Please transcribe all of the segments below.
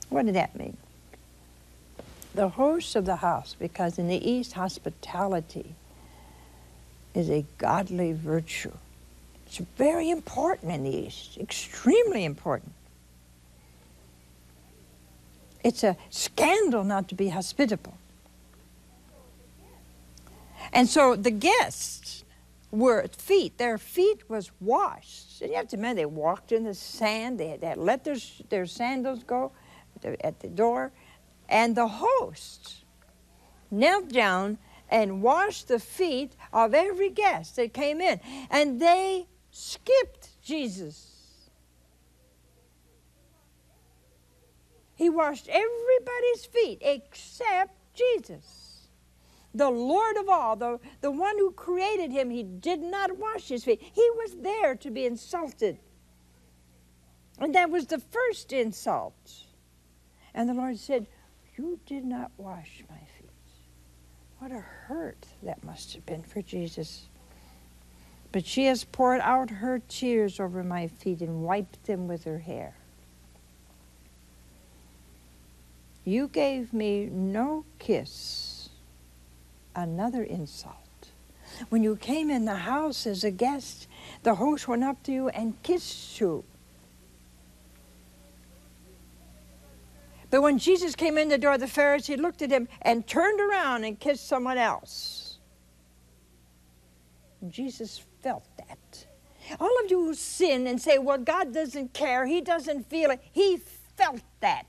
What did that mean? The host of the house, because in the East, hospitality is a godly virtue. It's very important in the East, extremely important. It's a scandal not to be hospitable. And so the guests were their feet was washed. And you have to remember, they walked in the sand, they had let their sandals go at the door, and the host knelt down and washed the feet of every guest that came in. And they skipped Jesus. He washed everybody's feet except Jesus. The Lord of all, the one who created him, he did not wash his feet. He was there to be insulted. And that was the first insult. And the Lord said, "You did not wash my feet." What a hurt that must have been for Jesus. But she has poured out her tears over my feet and wiped them with her hair. You gave me no kiss. Another insult. When you came in the house as a guest, the host went up to you and kissed you. But when Jesus came in the door, the Pharisee looked at him and turned around and kissed someone else. And Jesus felt that. All of you who sin and say, well, God doesn't care, he doesn't feel it, he felt that.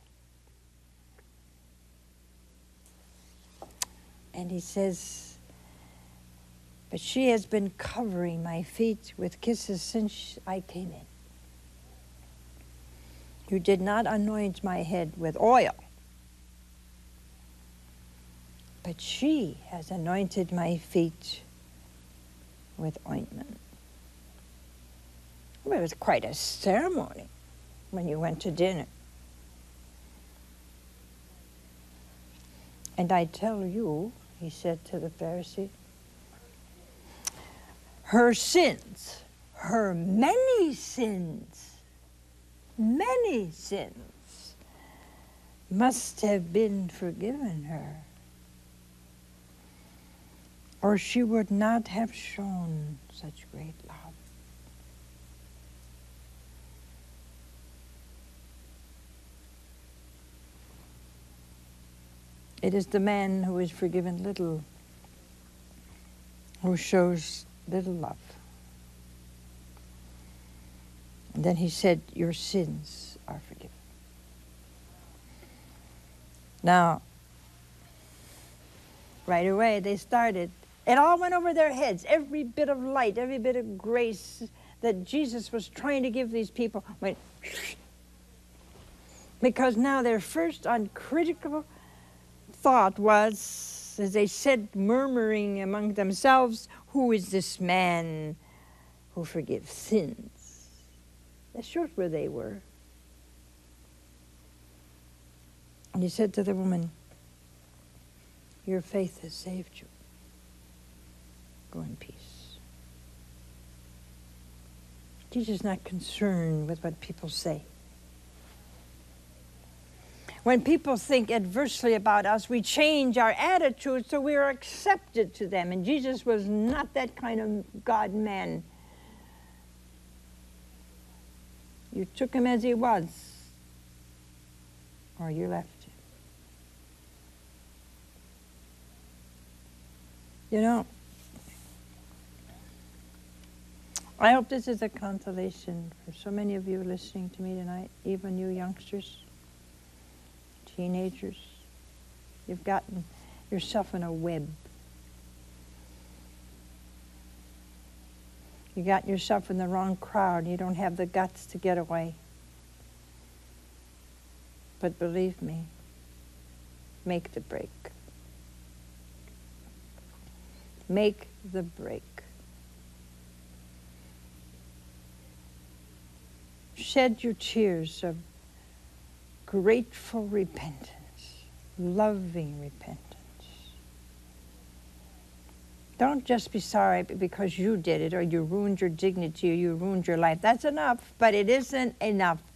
And he says, but she has been covering my feet with kisses since I came in. You did not anoint my head with oil, but she has anointed my feet with ointment. Well, it was quite a ceremony when you went to dinner. And I tell you, he said to the Pharisee, her sins, her many sins, must have been forgiven her, or she would not have shown such great love. It is the man who is forgiven little who shows little love. And then he said, your sins are forgiven. Now, right away they started. It all went over their heads. Every bit of light, every bit of grace that Jesus was trying to give these people went because now their first uncritical thought was, as they said, murmuring among themselves, who is this man who forgives sins? That showed where they were. And he said to the woman, your faith has saved you. Go in peace. Jesus is not concerned with what people say. When people think adversely about us, we change our attitude so we are accepted to them. And Jesus was not that kind of God-man. You took him as he was, or you left him. You know, I hope this is a consolation for so many of you listening to me tonight, even you youngsters, teenagers. You've gotten yourself in a web. You got yourself in the wrong crowd. You don't have the guts to get away. But believe me, make the break. Make the break. Shed your tears of grateful repentance, loving repentance. Don't just be sorry because you did it or you ruined your dignity or you ruined your life. That's enough, but it isn't enough.